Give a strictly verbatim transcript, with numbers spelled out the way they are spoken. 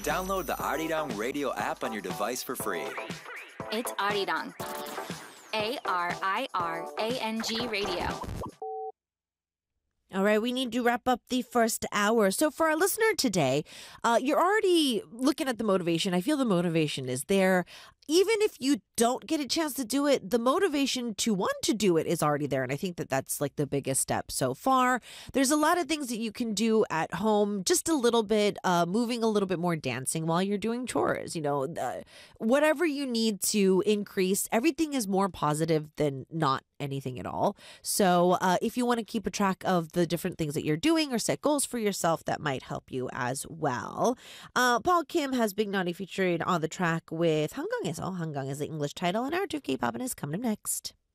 Download the Arirang Radio app on your device for free. It's Arirang. A R I R A N G Radio. All right, we need to wrap up the first hour. So for our listener today, uh, you're already looking at the motivation. I feel the motivation is there. Even if you don't get a chance to do it, the motivation to want to do it is already there. And I think that that's like the biggest step so far. There's a lot of things that you can do at home, just a little bit, uh, moving a little bit more, dancing while you're doing chores, you know, uh, whatever you need to increase. Everything is more positive than not anything at all. So uh, if you want to keep a track of the different things that you're doing or set goals for yourself, that might help you as well. Uh, Paul Kim has Big Naughty featured on the track with Hanggang. Hanggang is the English title, and our two K-pop is coming up next.